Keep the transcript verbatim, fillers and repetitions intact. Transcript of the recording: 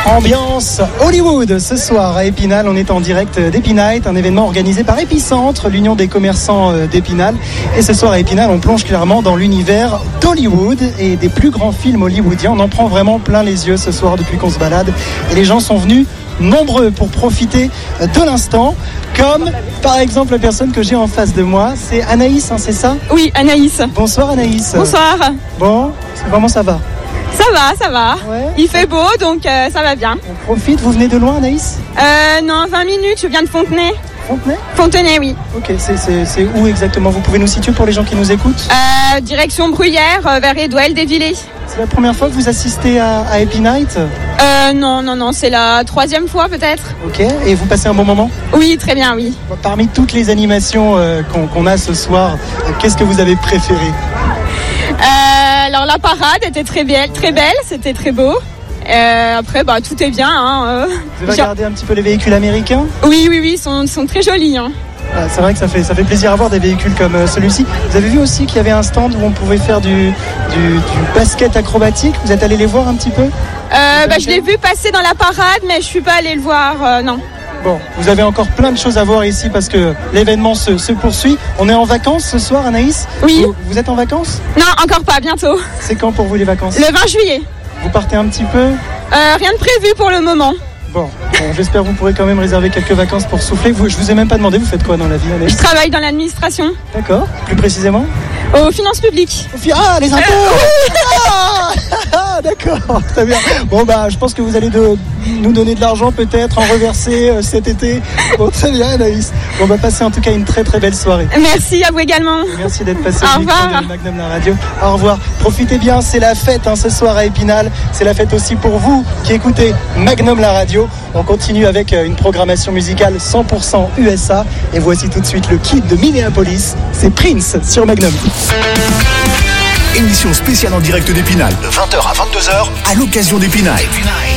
Ambiance Hollywood ce soir à Épinal. On est en direct d'Épinal, un événement organisé par Épicentre, l'union des commerçants d'Épinal. Et ce soir à Épinal, on plonge clairement dans l'univers d'Hollywood et des plus grands films hollywoodiens. On en prend vraiment plein les yeux ce soir depuis qu'on se balade. Et les gens sont venus nombreux pour profiter de l'instant, comme par exemple la personne que j'ai en face de moi, c'est Anaïs, hein, c'est ça ? Oui, Anaïs. Bonsoir Anaïs. Bonsoir. Bon, comment ça va ? Ça va, ça va. Ouais. Il fait beau, donc euh, ça va bien. On profite, vous venez de loin Anaïs ? Euh, non, vingt minutes, je viens de Fontenay. Fontenay ? Fontenay, oui. Ok, c'est, c'est, c'est où exactement ? Vous pouvez nous situer pour les gens qui nous écoutent ? euh, Direction Bruyères, euh, vers Edouel des Villers. C'est la première fois que vous assistez à, à Épinal ? Euh, non, non, non, c'est la troisième fois peut-être. Ok, et vous passez un bon moment ? Oui, très bien, oui. Parmi toutes les animations euh, qu'on, qu'on a ce soir, euh, qu'est-ce que vous avez préféré ? euh, Alors la parade était très belle, très belle, c'était très beau. Euh, après, bah tout est bien. Hein, euh. Vous avez regardé un petit peu les véhicules américains ? Oui, oui, oui, ils sont, sont très jolis. Hein. Ah, c'est vrai que ça fait, ça fait plaisir à voir des véhicules comme euh, celui-ci. Vous avez vu aussi qu'il y avait un stand où on pouvait faire du, du, du basket acrobatique. Vous êtes allé les voir un petit peu ? euh, bah, Je l'ai vu passer dans la parade, mais je suis pas allée le voir, euh, non. Bon, vous avez encore plein de choses à voir ici parce que l'événement se, se poursuit. On est en vacances ce soir, Anaïs ? Oui. Vous, vous êtes en vacances ? Non, encore pas, bientôt. C'est quand pour vous les vacances ? Le vingt juillet. Vous partez un petit peu ? euh, Rien de prévu pour le moment. Bon, bon, j'espère que vous pourrez quand même réserver quelques vacances pour souffler. Vous, je vous ai même pas demandé, vous faites quoi dans la vie, Anaïs ? Je travaille dans l'administration. D'accord, plus précisément ? Aux finances publiques. Ah, les impôts. Ah, ah, d'accord, très bien. Bon, bah, je pense que vous allez de, nous donner de l'argent peut-être, en reverser euh, cet été. Bon, très bien, Anaïs. On va passer en tout cas une très très belle soirée. Merci à vous également. Merci d'être passé au au micro de Magnum la radio. Au revoir. Profitez bien, c'est la fête hein, ce soir à Épinal. C'est la fête aussi pour vous qui écoutez Magnum la radio. On continue avec une programmation musicale cent pour cent U S A. Et voici tout de suite le kid de Minneapolis. C'est Prince sur Magnum. Émission spéciale en direct d'Épinal de vingt heures à vingt-deux heures à l'occasion d'Épinal.